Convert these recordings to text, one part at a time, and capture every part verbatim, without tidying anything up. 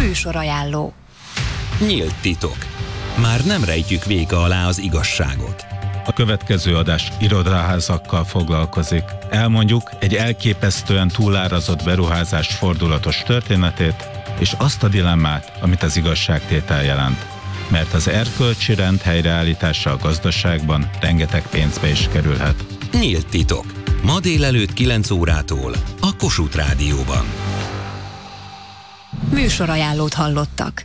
Műsorajánló. Nyílt titok. Már nem rejtjük véka alá az igazságot. A következő adás irodaházakkal foglalkozik. Elmondjuk egy elképesztően túlárazott beruházás fordulatos történetét, és azt a dilemmát, amit az igazságtétel jelent. Mert az erkölcsi rend helyreállítása a gazdaságban rengeteg pénzbe is kerülhet. Nyílt titok. Ma délelőtt kilenc órától a Kossuth Rádióban. Műsorajánlót hallottak.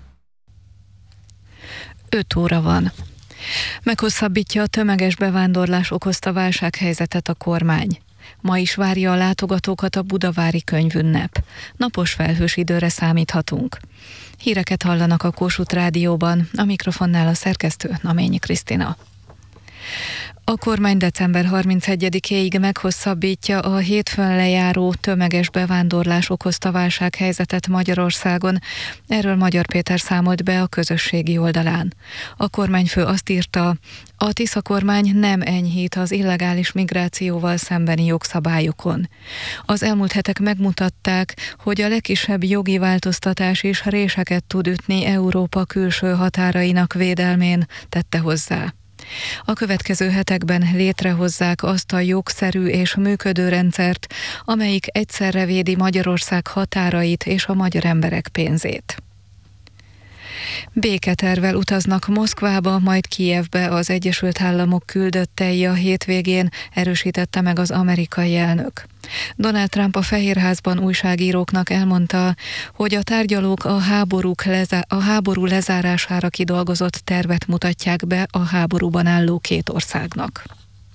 öt óra van. Meghosszabbítja a tömeges bevándorlás okozta válsághelyzetet a kormány. Ma is várja a látogatókat a budavári könyvünnep. Napos felhős időre számíthatunk. Híreket hallanak a Kossuth Rádióban, a mikrofonnál a szerkesztő Naményi Krisztina. A kormány december harmincegyedikéig meghosszabbítja a hétfőn lejáró tömeges bevándorlás okozta válsághelyzetet Magyarországon. Erről Magyar Péter számolt be a közösségi oldalán. A kormányfő azt írta, a Tisza kormány nem enyhít az illegális migrációval szembeni jogszabályokon. Az elmúlt hetek megmutatták, hogy a legkisebb jogi változtatás is réseket tud ütni Európa külső határainak védelmén, tette hozzá. A következő hetekben létrehozzák azt a jogszerű és működő rendszert, amelyik egyszerre védi Magyarország határait és a magyar emberek pénzét. Béketervvel utaznak Moszkvába, majd Kijevbe az Egyesült Államok küldöttei a hétvégén, erősítette meg az amerikai elnök. Donald Trump a Fehérházban újságíróknak elmondta, hogy a tárgyalók a, háborúk lezá- a háború lezárására kidolgozott tervet mutatják be a háborúban álló két országnak.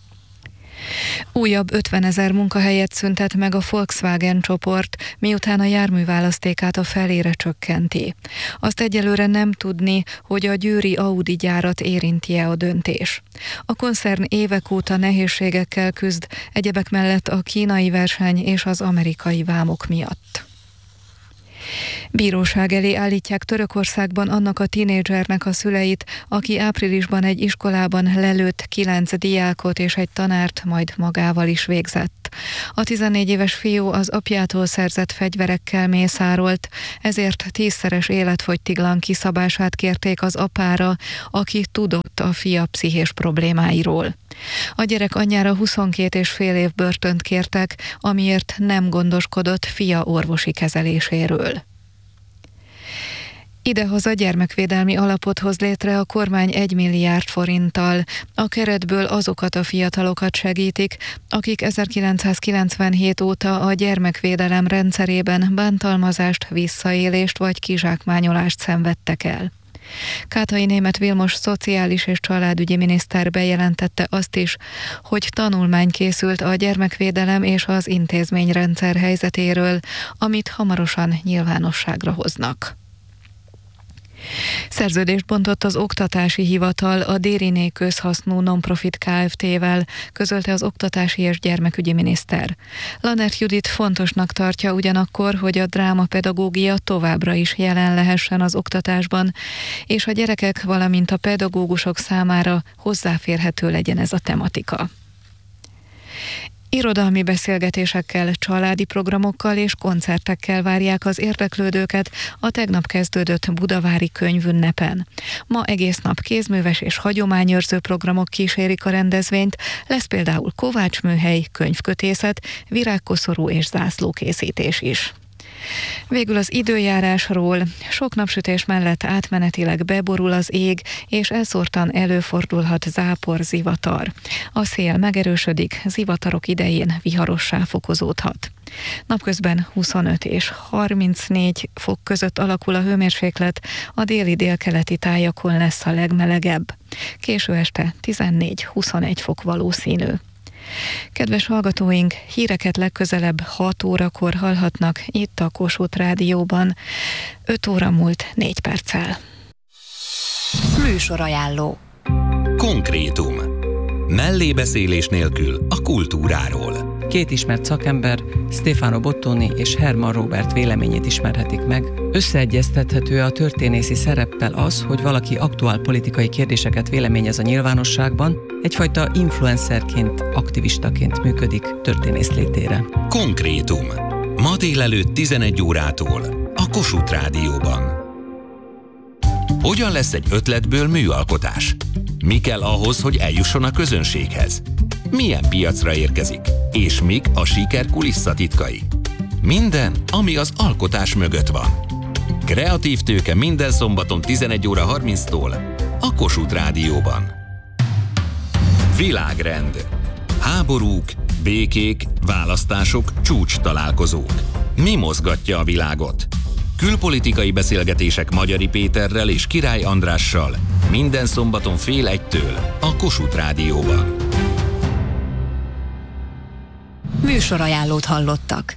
Újabb ötvenezer munkahelyet szüntet meg a Volkswagen csoport, miután a járműválasztékát a felére csökkenti. Azt egyelőre nem tudni, hogy a győri Audi gyárat érinti-e a döntés. A koncern évek óta nehézségekkel küzd, egyebek mellett a kínai verseny és az amerikai vámok miatt. Bíróság elé állítják Törökországban annak a tinédzsernek a szüleit, aki áprilisban egy iskolában lelőtt kilenc diákot és egy tanárt, majd magával is végzett. A tizennégy éves fiú az apjától szerzett fegyverekkel mészárolt, ezért tízszeres életfogytiglan kiszabását kérték az apára, aki tudott a fia pszichés problémáiról. A gyerek anyjára huszonkét és fél év börtönt kértek, amiért nem gondoskodott fia orvosi kezeléséről. Idehaza gyermekvédelmi alapot hoz létre a kormány egy milliárd forinttal. A keretből azokat a fiatalokat segítik, akik ezerkilencszázkilencvenhét óta a gyermekvédelem rendszerében bántalmazást, visszaélést vagy kizsákmányolást szenvedtek el. Kátai Németh Vilmos szociális és családügyi miniszter bejelentette azt is, hogy tanulmány készült a gyermekvédelem és az intézményrendszer helyzetéről, amit hamarosan nyilvánosságra hoznak. Szerződést bontott az Oktatási Hivatal a Dériné közhasznú non-profit Kft-vel, közölte az oktatási és gyermekügyi miniszter. Lanert Judit fontosnak tartja ugyanakkor, hogy a drámapedagógia továbbra is jelen lehessen az oktatásban, és a gyerekek, valamint a pedagógusok számára hozzáférhető legyen ez a tematika. Irodalmi beszélgetésekkel, családi programokkal és koncertekkel várják az érdeklődőket a tegnap kezdődött budavári könyvünnepen. Ma egész nap kézműves és hagyományőrző programok kísérik a rendezvényt, lesz például kovácsműhely, könyvkötészet, virágkoszorú és zászlókészítés is. Végül az időjárásról. Sok napsütés mellett átmenetileg beborul az ég, és elszórtan előfordulhat zápor, zivatar. A szél megerősödik, zivatarok idején viharossá fokozódhat. Napközben huszonöt és harmincnégy fok között alakul a hőmérséklet, a déli délkeleti tájakon lesz a legmelegebb. Késő este tizennégy-huszonegy fok valószínű. Kedves hallgatóink, híreket legközelebb hat órakor hallhatnak itt a Kossuth Rádióban. öt óra múlt négy perccel. Műsorajánló. Konkrétum. Mellébeszélés nélkül a kultúráról. Két ismert szakember, Stefano Bottoni és Herman Robert véleményét ismerhetik meg. Összeegyeztethető a történészi szereppel az, hogy valaki aktuál politikai kérdéseket véleményez a nyilvánosságban, egyfajta influencerként, aktivistaként működik történész létére. Konkrétum. Ma délelőtt tizenegy órától a Kossuth Rádióban. Hogyan lesz egy ötletből műalkotás? Mi kell ahhoz, hogy eljusson a közönséghez? Milyen piacra érkezik? És mik a siker kulisszatitkai? Minden, ami az alkotás mögött van. Kreatív tőke minden szombaton tizenegy óra harminctól a Kossuth Rádióban. Világrend. Háborúk, békék, választások, csúcs találkozók. Mi mozgatja a világot? Külpolitikai beszélgetések Magyari Péterrel és Király Andrással minden szombaton fél egytől a Kossuth Rádióban. Műsorajánlót hallottak.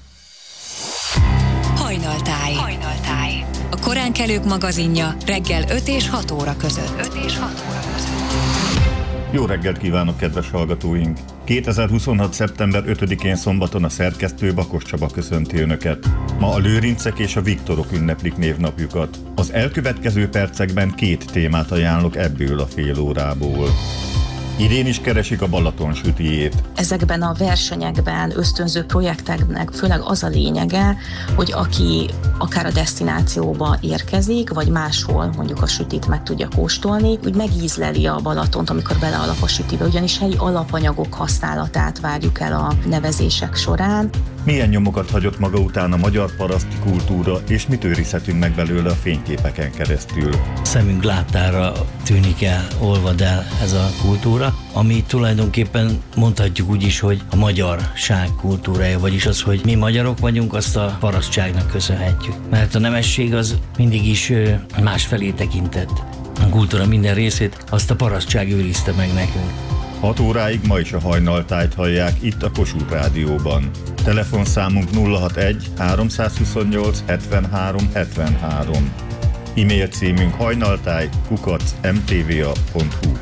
Hajnaltáj. Hajnaltáj. A koránkelők magazinja reggel öt és hat óra között. öt és hat óra között. Jó reggelt kívánok, kedves hallgatóink! kétezer-huszonhat. szeptember ötödikén szombaton a szerkesztő Bakos Csaba köszönti Önöket. Ma a Lőrincek és a Viktorok ünneplik névnapjukat. Az elkövetkező percekben két témát ajánlok ebből a fél órából. Idén is keresik a Balaton sütijét. Ezekben a versenyekben, ösztönző projekteknek főleg az a lényege, hogy aki akár a desztinációba érkezik, vagy máshol mondjuk a sütit meg tudja kóstolni, úgy megízleli a Balatont, amikor belealap a sütibe, ugyanis helyi alapanyagok használatát várjuk el a nevezések során. Milyen nyomokat hagyott maga után a magyar paraszti kultúra, és mit őrizhetünk meg belőle a fényképeken keresztül? Szemünk láttára tűnik el, olvad el ez a kultúra, ami tulajdonképpen mondhatjuk úgy is, hogy a magyarság kultúrája, vagyis az, hogy mi magyarok vagyunk, azt a parasztságnak köszönhetjük. Mert a nemesség az mindig is másfelé tekintett. A kultúra minden részét azt a parasztság őrizte meg nekünk. hat óráig ma is a Hajnaltájt hallják itt a Kossuth Rádióban. Telefonszámunk nulla hatvanegy háromszázhuszonnyolc hetvenhárom hetvenhárom. E-mail címünk hajnaltáj kukac em té vé a pont hu.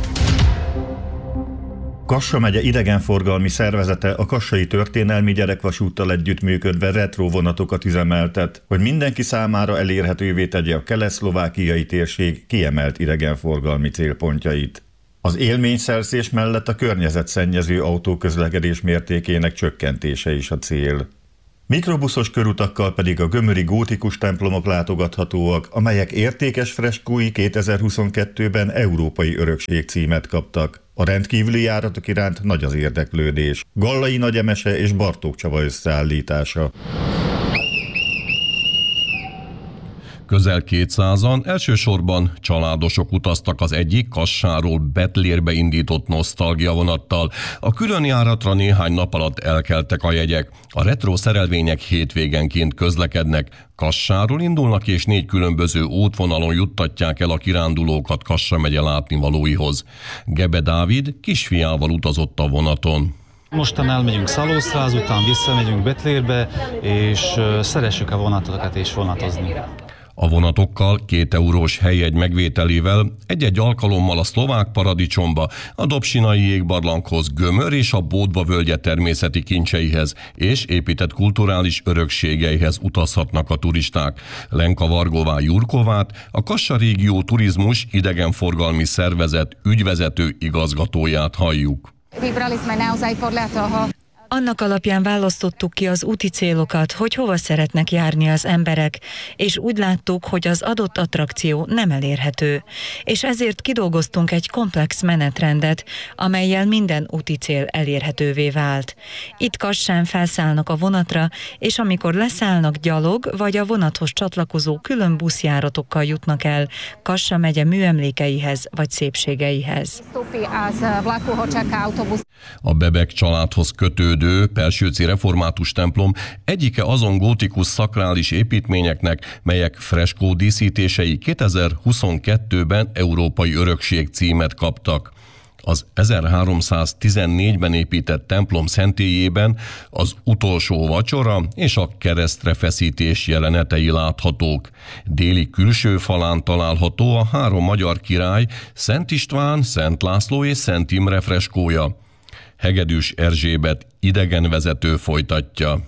Kassa megye idegenforgalmi szervezete a Kassai Történelmi Gyerekvasúttal együttműködve retro vonatokat üzemeltet, hogy mindenki számára elérhetővé tegye a kelet-szlovákiai térség kiemelt idegenforgalmi célpontjait. Az élményszerzés mellett a környezetszennyező autóközlekedés mértékének csökkentése is a cél. Mikrobuszos körutakkal pedig a gömöri gótikus templomok látogathatóak, amelyek értékes freskói kétezer-huszonkettőben Európai Örökség címet kaptak. A rendkívüli járatok iránt nagy az érdeklődés. Gallai Nagy Emese és Bartók Csaba összeállítása. Közel kétszázan, elsősorban családosok utaztak az egyik Kassáról Betlérbe indított nosztalgia vonattal. A külön járatra néhány nap alatt elkeltek a jegyek. A retro szerelvények hétvégenként közlekednek. Kassáról indulnak és négy különböző útvonalon juttatják el a kirándulókat Kassa megye látnivalóihoz. Gebe Dávid kisfiával utazott a vonaton. Mostan elmegyünk Szalószra, azután visszamegyünk Betlérbe, és szeressük a vonatokat és vonatozni. A vonatokkal két eurós helyjegy megvételével egy-egy alkalommal a szlovák paradicsomba, a Dobsinai jégbarlanghoz, Gömör és a Bódva völgye természeti kincseihez és épített kulturális örökségeihez utazhatnak a turisták. Lenka Vargová Jurkovát, a Kassa régió turizmus idegenforgalmi szervezet ügyvezető igazgatóját halljuk. Annak alapján választottuk ki az úti célokat, hogy hova szeretnek járni az emberek, és úgy láttuk, hogy az adott attrakció nem elérhető. És ezért kidolgoztunk egy komplex menetrendet, amellyel minden úti cél elérhetővé vált. Itt Kassán felszállnak a vonatra, és amikor leszállnak, gyalog vagy a vonathoz csatlakozó külön buszjáratokkal jutnak el Kassa megye műemlékeihez vagy szépségeihez. A Bebek családhoz kötődő Pelsőci református templom egyike azon gótikus szakrális építményeknek, melyek freskó díszítései kétezer-huszonkettőben Európai Örökség címet kaptak. Az ezerháromszáztizennégyben épített templom szentélyében az utolsó vacsora és a keresztre feszítés jelenetei láthatók. Déli külső falán található a három magyar király, Szent István, Szent László és Szent Imre freskója. Hegedűs Erzsébet idegenvezető folytatja.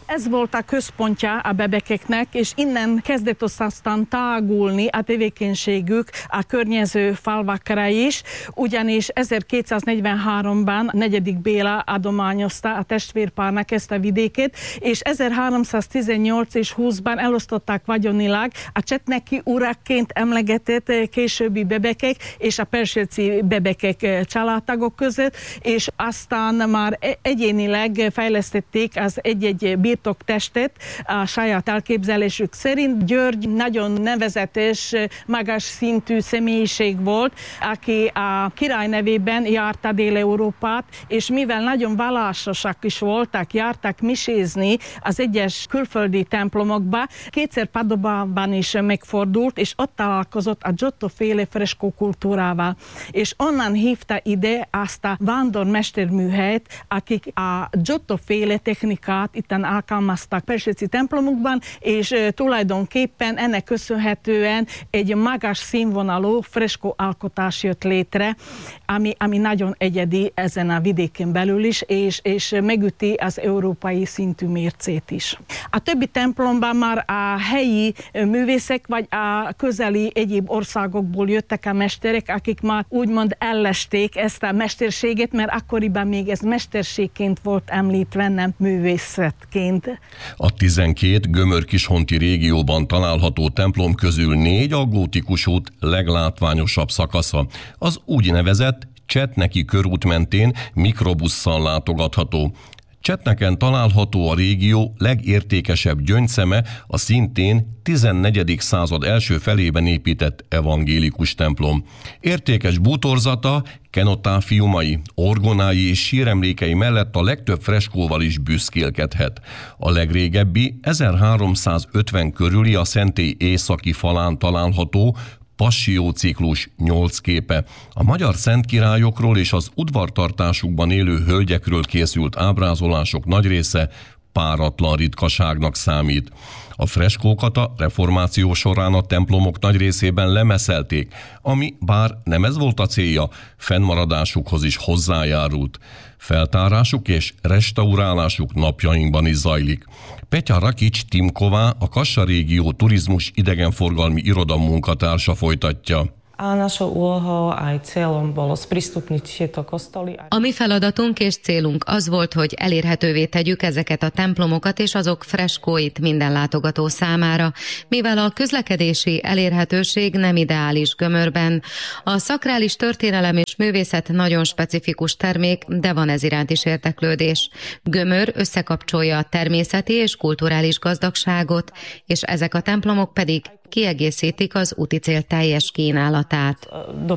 Ez volt a központja a bebekeknek, és innen kezdett aztán tágulni a tevékenységük a környező falvakra is, ugyanis ezerkétszáznegyvenháromban negyedik Béla adományozta a testvérpárnak ezt a vidéket, és ezerháromszáztizennyolc és húszban elosztották vagyonilag a csetneki urakként emlegetett későbbi bebekek és a persőci bebekek családtagok között, és aztán már egyénileg fejlesztették az egy-egy birtoktestet a saját elképzelésük szerint. György nagyon nevezetes, magas szintű személyiség volt, aki a király nevében járta Dél-Európát, és mivel nagyon vallásosak is voltak, jártak misézni az egyes külföldi templomokba, kétszer Padovában is megfordult, és ott találkozott a Giotto-féle freskókultúrával. És onnan hívta ide azt a vándormesterműhelyt, akik a Giotto-féle technikát itten alkalmaztak persőci templomokban, és tulajdonképpen ennek köszönhetően egy magas színvonalú freskóalkotás jött létre, ami, ami nagyon egyedi ezen a vidéken belül is, és, és megüti az európai szintű mércét is. A többi templomban már a helyi művészek, vagy a közeli egyéb országokból jöttek a mesterek, akik már úgymond ellesték ezt a mesterséget, mert akkoriban még ez mesterségként volt említve, nem művészetként. A tizenkét gömör-kishonti régióban található templom közül négy a gótikus út leglátványosabb szakasza, az úgynevezett Csetneki körút mentén mikrobusszal látogatható. Csetneken található a régió legértékesebb gyöngyszeme, a szintén tizennegyedik század első felében épített evangélikus templom. Értékes bútorzata, kenotáfiumai, orgonái és síremlékei mellett a legtöbb freskóval is büszkélkedhet. A legrégebbi ezerháromszázötven körüli a szentély északi falán található Passió-ciklus nyolc képe. A magyar szentkirályokról és az udvartartásukban élő hölgyekről készült ábrázolások nagy része páratlan ritkaságnak számít. A freskókat a reformáció során a templomok nagy részében lemeszelték, ami bár nem ez volt a célja, fennmaradásukhoz is hozzájárult. Feltárásuk és restaurálásuk napjainkban is zajlik. Petya Rakics Timková, a Kassa régió turizmus idegenforgalmi iroda munkatársa folytatja. A mi feladatunk és célunk az volt, hogy elérhetővé tegyük ezeket a templomokat és azok freskóit minden látogató számára, mivel a közlekedési elérhetőség nem ideális Gömörben. A szakrális történelem és művészet nagyon specifikus termék, de van ez iránt is érdeklődés. Gömör összekapcsolja a természeti és kulturális gazdagságot, és ezek a templomok pedig kiegészítik az úticél teljes kínálatát.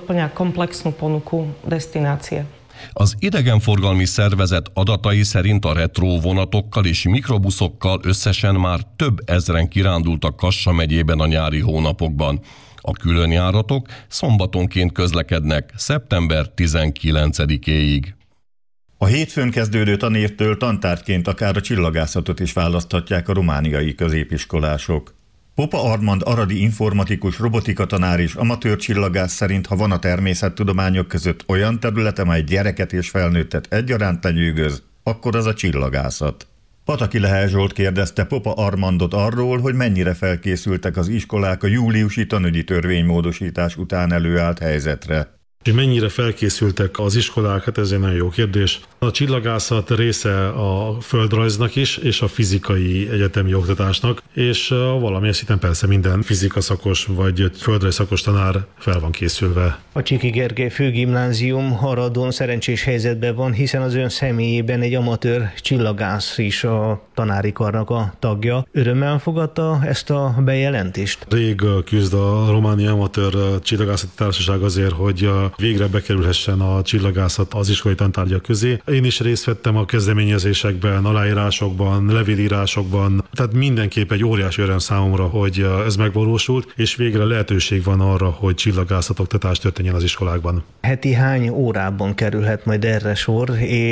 Az idegenforgalmi szervezet adatai szerint a retro vonatokkal és mikrobuszokkal összesen már több ezren kirándultak Kassa megyében a nyári hónapokban. A különjáratok szombatonként közlekednek szeptember tizenkilencedikéig. A hétfőn kezdődő tanévtől tantárgyként akár a csillagászatot is választhatják a romániai középiskolások. Popa Armand aradi informatikus robotika tanár és amatőr csillagász szerint, ha van a természettudományok között olyan terület, amely gyereket és felnőttet egyaránt lenyűgöz, akkor az a csillagászat. Pataki Lehel Zsolt kérdezte Popa Armandot arról, hogy mennyire felkészültek az iskolák a júliusi tanügyi törvénymódosítás után előállt helyzetre. Mennyire felkészültek az iskolák? Hát ez egy nagyon jó kérdés. A csillagászat része a földrajznak is, és a fizikai egyetemi oktatásnak, és valamilyen szinten persze minden fizikaszakos vagy földrajzszakos tanár fel van készülve. A Csiki Gergely Főgimnázium Haradon szerencsés helyzetben van, hiszen az ön személyében egy amatőr csillagász is a tanári karnak a tagja. Örömmel fogadta ezt a bejelentést? Rég küzd a Románia Amatőr Csillagászati Társaság azért, hogy végre bekerülhessen a csillagászat az iskolai tantárgyak közé. Én is részt vettem a kezdeményezésekben, aláírásokban, levélírásokban, tehát mindenképp egy óriási öröm számomra, hogy ez megvalósult, és végre lehetőség van arra, hogy csillagászatoktatás történjen az iskolákban. Heti hány órában kerülhet majd erre sor, és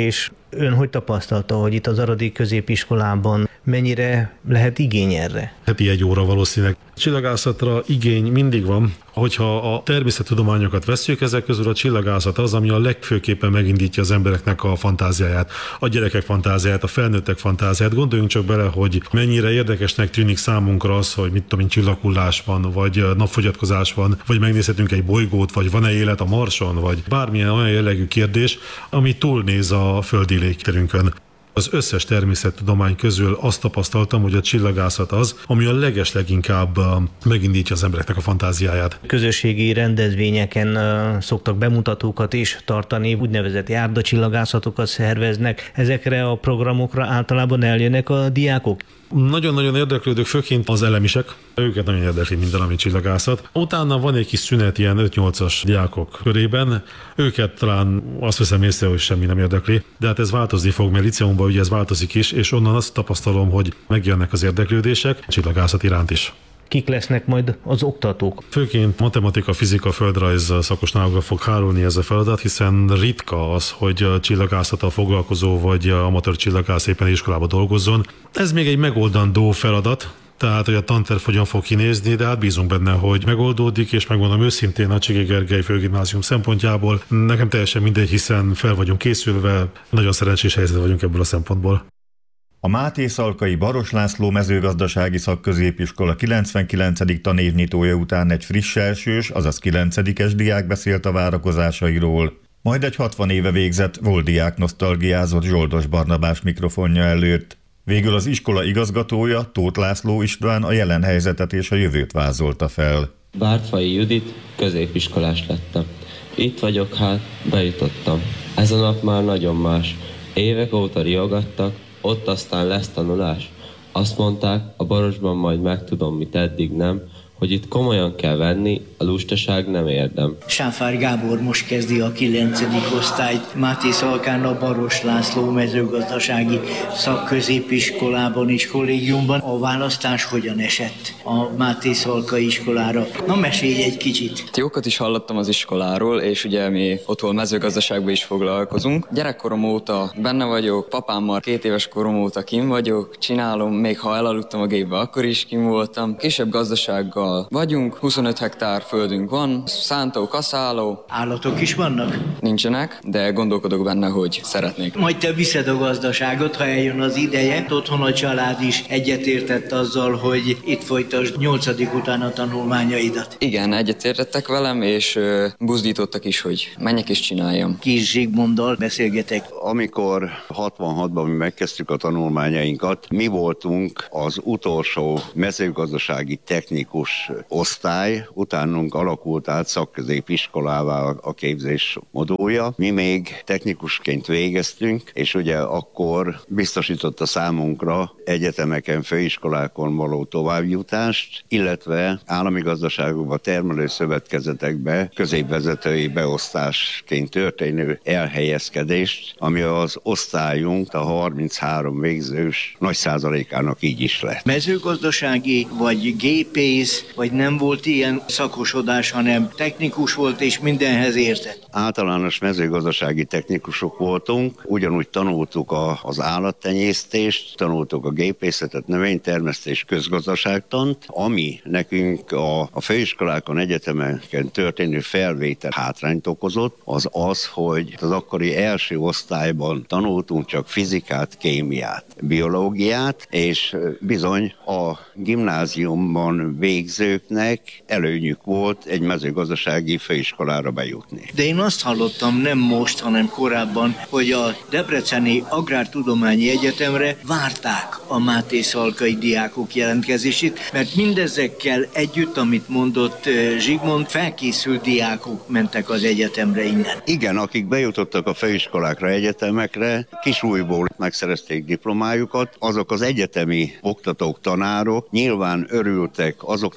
Ön hogy tapasztalta, hogy itt az aradi középiskolában mennyire lehet igény erre? Heti egy óra valószínűleg. Csillagászatra igény mindig van. Hogyha a természettudományokat vesszük, ezek közül a csillagászat az, ami a legfőképpen megindítja az embereknek a fantáziáját, a gyerekek fantáziáját, a felnőttek fantáziáját. Gondoljunk csak bele, hogy mennyire érdekesnek tűnik számunkra az, hogy mit tudom én, csillaghullás van, vagy napfogyatkozás van, vagy megnézhetünk egy bolygót, vagy van-e élet a Marson, vagy bármilyen olyan jellegű kérdés, ami túlnéz a földi légterünkön. Az összes természettudomány közül azt tapasztaltam, hogy a csillagászat az, ami a legesleginkább megindítja az embereknek a fantáziáját. Közösségi rendezvényeken szoktak bemutatókat is tartani, úgynevezett járdacsillagásatokat szerveznek. Ezekre a programokra általában eljönnek a diákok? Nagyon-nagyon érdeklődők, főként az elemisek. Őket nagyon érdekli minden, ami csillagászat. Utána van egy kis szünet ilyen öt-nyolcas diákok körében. Őket talán azt veszem észre, hogy semmi nem érdekli. De hát ez változni fog, mert liceumban ugye ez változik is, és onnan azt tapasztalom, hogy megjönnek az érdeklődések csillagászat iránt is. Kik lesznek majd az oktatók? Főként matematika, fizika, földrajz szakosnálókra fog hárulni ez a feladat, hiszen ritka az, hogy csillagászattal foglalkozó vagy amatőr csillagász éppen iskolába dolgozzon. Ez még egy megoldandó feladat, tehát, hogy a tanterv hogyan fog kinézni, de hát bízunk benne, hogy megoldódik, és megmondom őszintén a Csigai Gergely Főgimnázium szempontjából nekem teljesen mindegy, hiszen fel vagyunk készülve, nagyon szerencsés helyzetben vagyunk ebből a szempontból. A Máté Szalkai Baros László mezőgazdasági szakközépiskola kilencvenkilencedik tanévnyitója után egy friss elsős, azaz kilencedikes diák beszélt a várakozásairól. Majd egy hatvan éve végzett volt diák nosztalgiázott Zsoldos Barnabás mikrofonja előtt. Végül az iskola igazgatója, Tóth László István a jelen helyzetet és a jövőt vázolta fel. Bártfai Judit, középiskolás lettem. Itt vagyok hát, bejutottam. Ez a nap már nagyon más. Évek óta riogattak, ott aztán lesz tanulás. Azt mondták, a Barosban majd megtudom, mit eddig nem, hogy itt komolyan kell venni, a lustaság nem érdem. Sáfár Gábor most kezdi a kilencedik osztályt Máté Szalkán a Baros László mezőgazdasági szakközépiskolában és kollégiumban. A választás hogyan esett a Máté Szalkai iskolára? Na, mesélj egy kicsit. Jókat is hallottam az iskoláról, és ugye mi otthon mezőgazdaságban is foglalkozunk. Gyerekkorom óta benne vagyok, papámmal két éves korom óta kim vagyok, csinálom, még ha elaludtam a gépbe, akkor is kim voltam. Kisebb gazdasággal vagyunk, huszonöt hektár földünk van, szántó, kaszáló. Állatok is vannak? Nincsenek, de gondolkodok benne, hogy szeretnék. Majd te viszed a gazdaságot, ha eljön az ideje. Otthon a család is egyetértett azzal, hogy itt folytasd nyolcadik után a tanulmányaidat. Igen, egyetértettek velem, és uh, buzdítottak is, hogy menjek és csináljam. Kis Zsigmonddal beszélgetek. Amikor hatvanhatban mi megkezdtük a tanulmányainkat, mi voltunk az utolsó mezőgazdasági technikus osztály, utánunk alakult át szakközépiskolává a képzés modulja. Mi még technikusként végeztünk, és ugye akkor biztosította számunkra egyetemeken, főiskolákon való továbbjutást, illetve állami gazdaságokban, termelőszövetkezetekbe középvezetői beosztásként történő elhelyezkedést, ami az osztályunk, a harminchárom végzős nagy százalékának így is lett. Mezőgazdasági vagy gépész, vagy nem volt ilyen szakosodás, hanem technikus volt és mindenhez értett? Általános mezőgazdasági technikusok voltunk, ugyanúgy tanultuk a, az állattenyésztést, tanultuk a gépészetet, növénytermesztés, közgazdaságtant, ami nekünk a, a főiskolákon, egyetemeken történő felvétel hátrányt okozott, az az, hogy az akkori első osztályban tanultunk csak fizikát, kémiát, biológiát, és bizony a gimnáziumban végzőknek előnyük volt egy mezőgazdasági főiskolára bejutni. De én azt hallottam, nem most, hanem korábban, hogy a Debreceni Agrártudományi Egyetemre várták a Máté Szalkai diákok jelentkezését, mert mindezekkel együtt, amit mondott Zsigmond, felkészült diákok mentek az egyetemre innen. Igen, akik bejutottak a főiskolákra, egyetemekre, Kisújból megszerezték diplomájukat, azok az egyetemi oktatók, tanárok nyilván örültek azoknak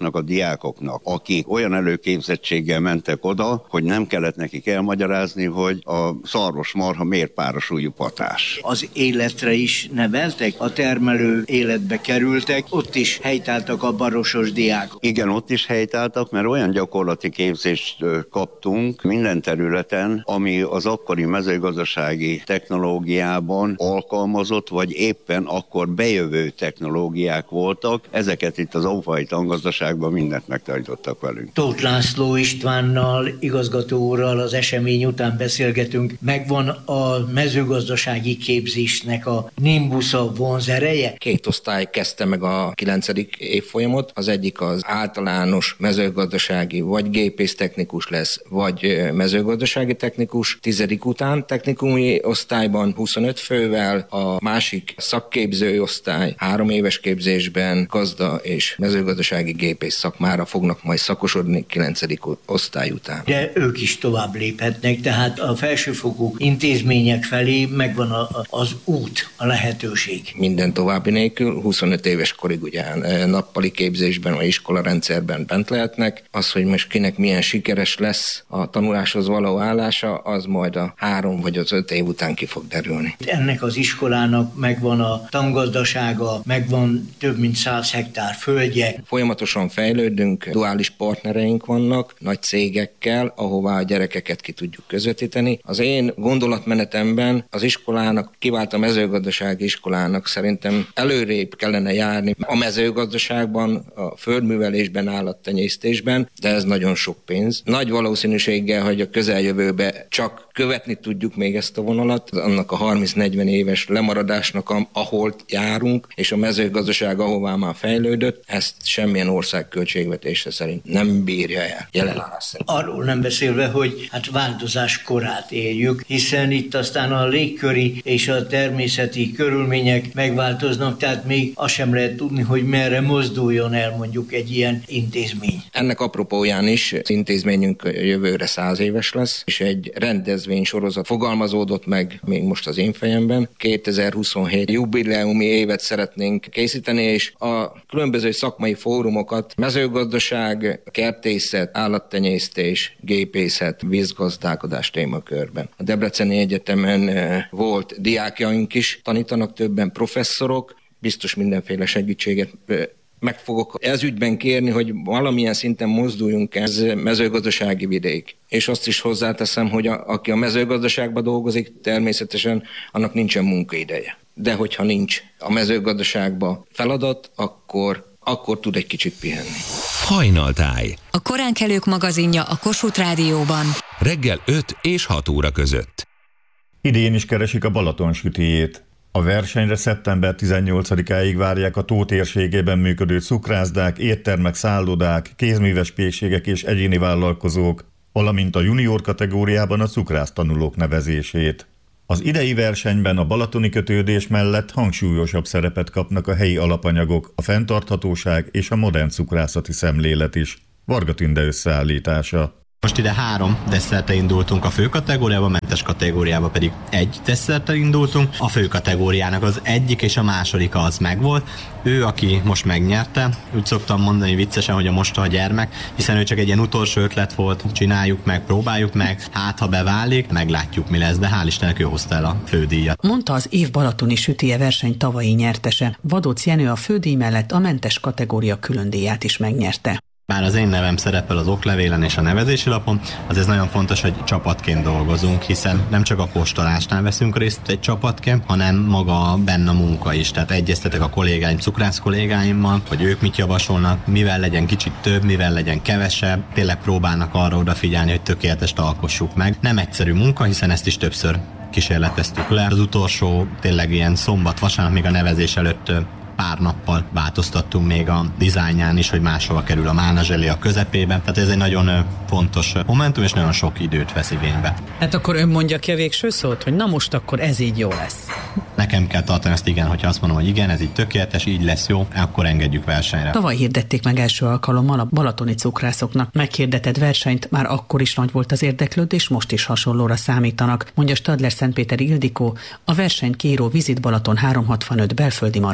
azoknak a diákoknak, akik olyan előképzettséggel mentek oda, hogy nem kellett nekik elmagyarázni, hogy a szarvasmarha miért párosúlyú patás. Az életre is neveltek, a termelő életbe kerültek, ott is helytáltak a barosos diákok. Igen, ott is helytáltak, mert olyan gyakorlati képzést kaptunk minden területen, ami az akkori mezőgazdasági technológiában alkalmazott, vagy éppen akkor bejövő technológiák voltak. Ezeket itt az ófai tangazdaságban mindent megtanítottak velünk. Tóth László Istvánnal, igazgató úrral az esemény után beszélgetünk. Megvan a mezőgazdasági képzésnek a nimbusza, vonzereje? Két osztály kezdte meg a kilencedik évfolyamot. Az egyik az általános mezőgazdasági, vagy gépésztechnikus lesz, vagy mezőgazdasági technikus. Tizedik után technikumi osztályban huszonöt fővel, a másik szakképző osztály három éves képzésben gazda és mezőgazdasági gépész szakmára fognak majd szakosodni kilencedik osztály után. De ők is tovább léphetnek, tehát a felsőfokú intézmények felé megvan a, a, az út, a lehetőség. Minden további nélkül huszonöt éves korig ugye nappali képzésben vagy iskolarendszerben bent lehetnek. Az, hogy most kinek milyen sikeres lesz a tanuláshoz való állása, az majd a három vagy az öt év után ki fog derülni. Ennek az iskolának megvan a tangazdasága, megvan több mint száz hektár földje. Folyamatosan fejlődünk, duális partnereink vannak, nagy cégekkel, ahová a gyerekeket ki tudjuk közvetíteni. Az én gondolatmenetemben az iskolának, kivált a mezőgazdasági iskolának szerintem előrébb kellene járni a mezőgazdaságban, a földművelésben, állattenyésztésben, de ez nagyon sok pénz. Nagy valószínűséggel, hogy a közeljövőben csak követni tudjuk még ezt a vonalat, annak a harminc-negyven éves lemaradásnak, ahol járunk, és a mezőgazdaság, ahová már fejlődött, ezt semmilyen ország költségvetése szerint nem bírja el. Jelenállás szerint. Arról nem beszélve, hogy hát változás korát éljük, hiszen itt aztán a légköri és a természeti körülmények megváltoznak, tehát még azt sem lehet tudni, hogy merre mozduljon el mondjuk egy ilyen intézmény. Ennek apropóján is az intézményünk jövőre száz éves lesz, és egy rendezvény sorozat fogalmazódott meg még most az én fejemben. kétezer-huszonhét jubileumi évet szeretnénk készíteni, és a különböző szakmai fórumokat, mezőgazdaság, kertészet, állattenyésztés, gépészet, vízgazdálkodás témakörben. A Debreceni Egyetemen volt diákjaink is, tanítanak többen professzorok, biztos mindenféle segítséget meg fogok ez ügyben kérni, hogy valamilyen szinten mozduljunk, ez mezőgazdasági vidék. És azt is hozzáteszem, hogy a, aki a mezőgazdaságban dolgozik, természetesen annak nincsen munkaideje. De hogyha nincs a mezőgazdaságban feladat, akkor, akkor tud egy kicsit pihenni. Hajnaltáj. A koránkelők magazinja a Kossuth Rádióban. Reggel öt és hat óra között. Idén is keresik a Balaton sütéjét. A versenyre szeptember tizennyolcadikáig várják a tó térségében működő cukrászdák, éttermek, szállodák, kézműves pékségek és egyéni vállalkozók, valamint a junior kategóriában a cukrásztanulók nevezését. Az idei versenyben a balatoni kötődés mellett hangsúlyosabb szerepet kapnak a helyi alapanyagok, a fenntarthatóság és a modern cukrászati szemlélet is. Varga Tünde összeállítása. Most ide három desszertre indultunk a fő kategóriába, a mentes kategóriába pedig egy desszertre indultunk. A fő kategóriának az egyik és a második az megvolt. Ő, aki most megnyerte, úgy szoktam mondani viccesen, hogy a mostoha gyermek, hiszen ő csak egy ilyen utolsó ötlet volt, csináljuk meg, próbáljuk meg, hát ha beválik, meglátjuk mi lesz, de hál' Istennek ő hozta el a fődíjat. Mondta az év balatoni sütije verseny tavalyi nyertese. Vadóc Jenő a fődíj mellett a mentes kategória külön díját is megnyerte. Bár az én nevem szerepel az oklevélen és a nevezési lapon, az ez nagyon fontos, hogy csapatként dolgozunk, hiszen nem csak a kóstolásnál veszünk részt egy csapatként, hanem maga benne a munka is. Tehát egyeztetek a kollégáim, cukrász kollégáimmal, hogy ők mit javasolnak, mivel legyen kicsit több, mivel legyen kevesebb. Tényleg próbálnak arra odafigyelni, hogy tökéletest alkossuk meg. Nem egyszerű munka, hiszen ezt is többször kísérleteztük le. Az utolsó tényleg ilyen szombat, vasárnap még a nevezés előtt pár nappal változtattunk még a dizájnján is, hogy máshova kerül a málnazselé a közepében. Tehát ez egy nagyon fontos momentum, és nagyon sok időt vesz igénybe. Hát akkor ön mondja ki a végső szót, hogy na most akkor ez így jó lesz. Nekem kell tartani ezt, igen, hogyha azt mondom, hogy igen, ez így tökéletes, így lesz jó, akkor engedjük versenyre. Tavaly hirdették meg első alkalommal a balatoni cukrászoknak meghirdetett versenyt, már akkor is nagy volt az érdeklődés, most is hasonlóra számítanak, mondja Stadler Szentpéteri Ildikó, a versenyt kiíró Visit Balaton háromszázhatvanöt belföldi marketing vezető.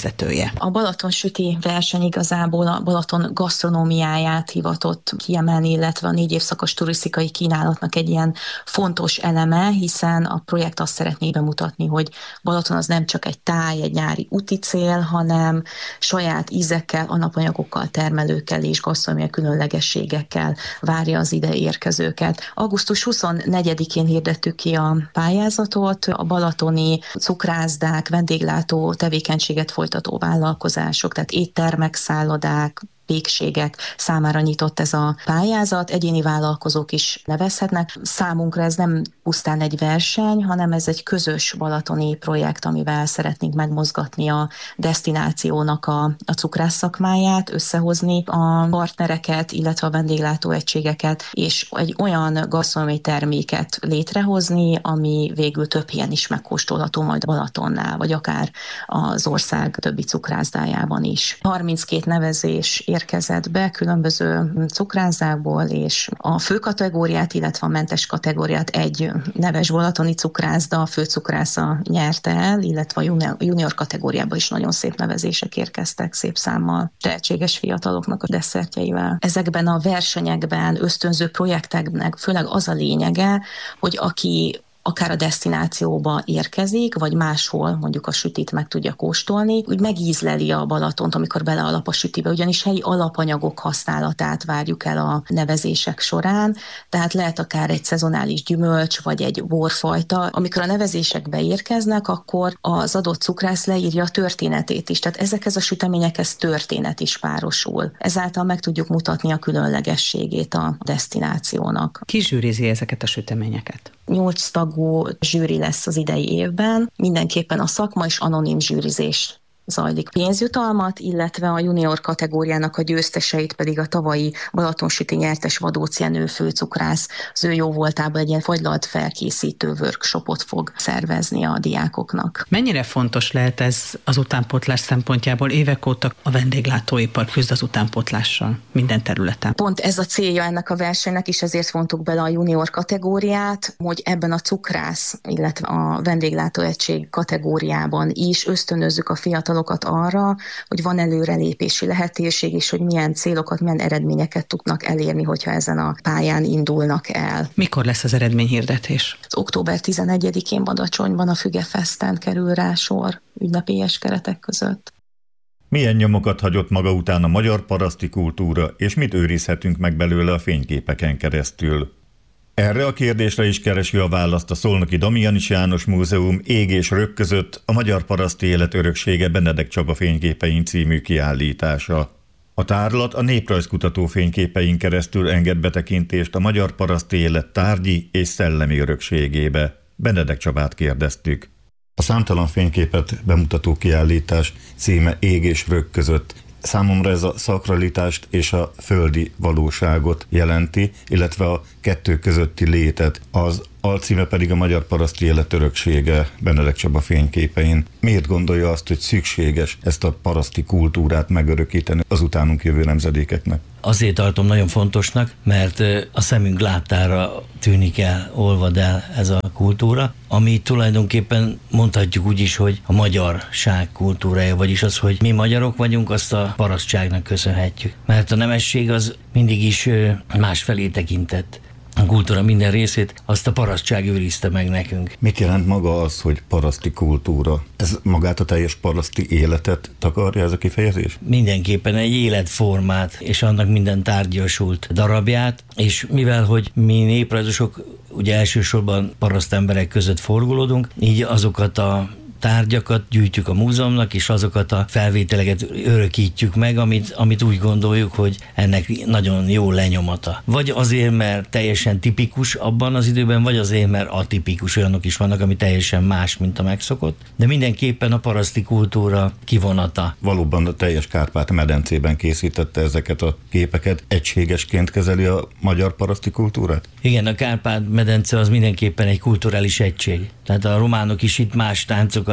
vezetője. A Balaton süti verseny igazából a Balaton gasztronómiáját hivatott kiemelni, illetve a négy évszakos turisztikai kínálatnak egy ilyen fontos eleme, hiszen a projekt azt szeretné bemutatni, hogy Balaton az nem csak egy táj, egy nyári úti cél, hanem saját ízekkel, alapanyagokkal, termelőkkel és gasztronómiai különlegességekkel várja az ide érkezőket. augusztus huszonnegyedikén hirdettük ki a pályázatot, a balatoni cukrászdák, vendéglátó tevékenységet folytató vállalkozások, tehát éttermek, szállodák, pékségek számára nyitott ez a pályázat, egyéni vállalkozók is nevezhetnek. Számunkra ez nem pusztán egy verseny, hanem ez egy közös balatoni projekt, amivel szeretnénk megmozgatni a desztinációnak a, a cukrász szakmáját, összehozni a partnereket, illetve a vendéglátóegységeket, és egy olyan gasztronómiai terméket létrehozni, ami végül több helyen is megkóstolható majd Balatonnál, vagy akár az ország többi cukrászdájában is. harminckét nevezés érkezett be különböző cukrászdákból, és a fő kategóriát, illetve a mentes kategóriát egy neves balatoni cukrászda, a főcukrásza nyerte el, illetve a junior kategóriában is nagyon szép nevezések érkeztek, szép számmal, tehetséges fiataloknak a desszertjeivel. Ezekben a versenyekben, ösztönző projekteknek főleg az a lényege, hogy aki akár a desztinációba érkezik, vagy máshol mondjuk a sütit meg tudja kóstolni, úgy megízleli a Balatont, amikor belealap a sütibe, ugyanis helyi alapanyagok használatát várjuk el a nevezések során, tehát lehet akár egy szezonális gyümölcs, vagy egy borfajta. Amikor a nevezések beérkeznek, akkor az adott cukrász leírja a történetét is, tehát ezekhez a süteményekhez történet is párosul. Ezáltal meg tudjuk mutatni a különlegességét a desztinációnak. Ki zsűrizi ezeket a süteményeket? Nyolc tagú zsűri lesz az idei évben, mindenképpen a szakma és anonim zsűrizés zajlik. Pénzjutalmat, illetve a junior kategóriának a győzteseit pedig a tavalyi balatonsüti nyertes Vadóc Jenő főcukrász, az ő jó voltában egy ilyen fagylalt felkészítő workshopot fog szervezni a diákoknak. Mennyire fontos lehet ez az utánpótlás szempontjából? Évek óta a vendéglátóipar küzd az utánpótlással minden területen. Pont ez a célja ennek a versenynek is, ezért vontuk bele a junior kategóriát, hogy ebben a cukrász, illetve a vendéglátóegység kategóriában is ösztönözzük a fiatal arra, hogy van előrelépési lehetőség, és hogy milyen célokat, milyen eredményeket tudnak elérni, hogyha ezen a pályán indulnak el. Mikor lesz az eredményhirdetés? Az október tizenegyedikén Badacsonyban a Fügefesten kerül rá sor ünnepélyes keretek között. Milyen nyomokat hagyott maga után a magyar paraszti kultúra, és mit őrizhetünk meg belőle a fényképeken keresztül? Erre a kérdésre is keresi a választ a Szolnoki Damianich János Múzeum Ég és rög között a magyar paraszti élet öröksége Benedek Csaba fényképein című kiállítása. A tárlat a néprajzkutató fényképein keresztül enged betekintést a magyar paraszti élet tárgyi és szellemi örökségébe. Benedek Csabát kérdeztük. A számtalan fényképet bemutató kiállítás címe Ég és rög között. Számomra ez a szakralitást és a földi valóságot jelenti, illetve a kettő közötti létet. Az alcíme pedig a magyar paraszti élet öröksége Benedek Csaba fényképein. Miért gondolja azt, hogy szükséges ezt a paraszti kultúrát megörökíteni az utánunk jövő nemzedékeknek? Azért tartom nagyon fontosnak, mert a szemünk láttára tűnik el, olvad el ez a kultúra, ami tulajdonképpen mondhatjuk úgy is, hogy a magyarság kultúrája, vagyis az, hogy mi magyarok vagyunk, azt a parasztságnak köszönhetjük. Mert a nemesség az mindig is másfelé tekintett. A kultúra minden részét azt a parasztság őrizte meg nekünk. Mit jelent maga az, hogy paraszti kultúra? Ez magát a teljes paraszti életet takarja ez a kifejezés? Mindenképpen egy életformát, és annak minden tárgyasult darabját, és mivel, hogy mi néprajzosok ugye elsősorban paraszt emberek között forgolódunk, így azokat a tárgyakat gyűjtjük a múzeumnak, és azokat a felvételeket örökítjük meg, amit, amit úgy gondoljuk, hogy ennek nagyon jó lenyomata. Vagy azért, mert teljesen tipikus abban az időben, vagy azért, mert atipikus, olyanok is vannak, ami teljesen más, mint a megszokott. De mindenképpen a paraszti kultúra kivonata. Valóban a teljes Kárpát-medencében készítette ezeket a képeket. Egységesként kezeli a magyar paraszti kultúrát? Igen, a Kárpát-medence az mindenképpen egy kulturális egység. Tehát a románok is itt más táncokat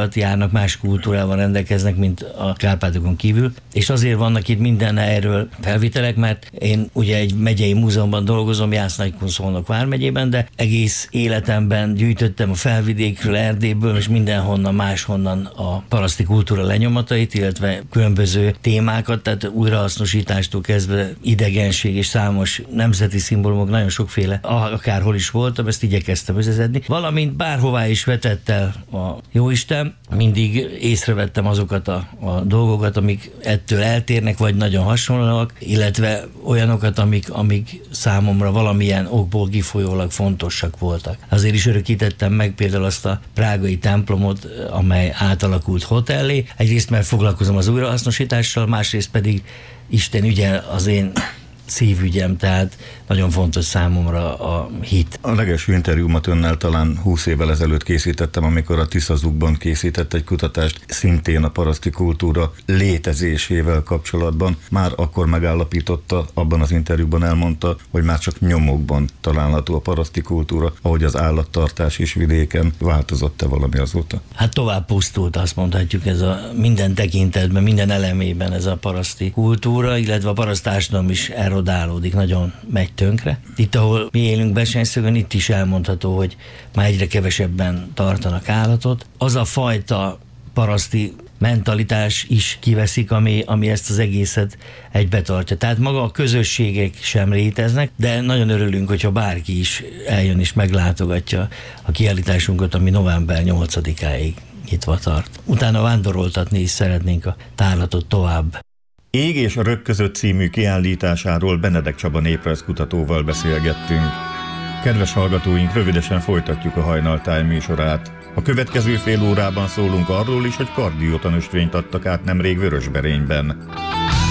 sokat járnak, más kultúrával rendelkeznek, mint a Kárpátokon kívül, és azért vannak itt minden erről felvitelek, mert én ugye egy megyei múzeumban dolgozom, Jász-Nagykun-Szolnok vármegyében, de egész életemben gyűjtöttem a felvidékről, Erdélyből, és mindenhonnan máshonnan a paraszti kultúra lenyomatait, illetve különböző témákat, tehát újrahasznosítástól kezdve idegenség és számos nemzeti szimbólumok, nagyon sokféle, akárhol is voltam, ezt igyekeztem összeszedni. Valamint bárhová is vetett el a Jóisten, mindig észrevettem azokat a, a dolgokat, amik ettől eltérnek, vagy nagyon hasonlóak, illetve olyanokat, amik, amik számomra valamilyen okból kifolyólag fontosak voltak. Azért is örökítettem meg például azt a prágai templomot, amely átalakult hotellé. Egyrészt mert foglalkozom az újrahasznosítással, másrészt pedig Isten ügye az én szívügyem, tehát nagyon fontos számomra a hit. A legelső interjúmat önnel talán húsz évvel ezelőtt készítettem, amikor a Tiszazugban készített egy kutatást, szintén a paraszti kultúra létezésével kapcsolatban. Már akkor megállapította, abban az interjúban elmondta, hogy már csak nyomokban található a paraszti kultúra, ahogy az állattartás is vidéken. Változott-e valami azóta? Hát tovább pusztult, azt mondhatjuk, ez a minden tekintetben, minden elemében ez a paraszti kultúra, illetve a paraszt társadalom is erodálódik, nagyon megy tönkre. Itt, ahol mi élünk Besenyszögön, itt is elmondható, hogy már egyre kevesebben tartanak állatot. Az a fajta paraszti mentalitás is kiveszik, ami, ami ezt az egészet egybetartja. Tehát maga a közösségek sem léteznek, de nagyon örülünk, hogyha bárki is eljön és meglátogatja a kiállításunkat, ami november nyolcadikáig nyitva tart. Utána vándoroltatni is szeretnénk a tárlatot tovább. Ég és a Rög között című kiállításáról Benedek Csaba néprajzkutatóval beszélgettünk. Kedves hallgatóink, rövidesen folytatjuk a Hajnaltáj műsorát. A következő fél órában szólunk arról is, hogy kardióta nöstvényt adtak át nemrég Vörösberényben.